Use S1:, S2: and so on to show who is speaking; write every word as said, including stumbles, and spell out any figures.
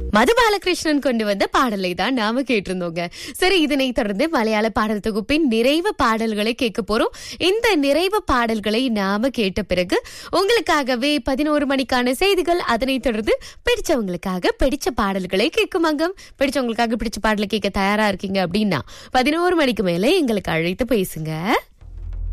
S1: மது பாலகிருஷ்ணன் கொண்டு வந்த பாடலை தான் நாம கேட்டிருந்தோங்க. சரி, இதனை தொடர்ந்து மலையாள பாடல் தொகுப்பின் நிறைவு பாடல்களை கேட்க போறோம். இந்த நிறைவு பாடல்களை நாம கேட்ட பிறகு உங்களுக்காகவே பதினோரு மணிக்கான செய்திகள், அதனை தொடர்ந்து பிடிச்சவங்களுக்காக பிடிச்ச பாடல்களை கேட்கும் அங்கம். பிடிச்சவங்களுக்காக பிடிச்ச பாடலை கேட்க தயாரா இருக்கீங்க அப்படின்னா பதினோரு மணிக்கு மேல எங்களுக்கு அழைத்து பேசுங்க.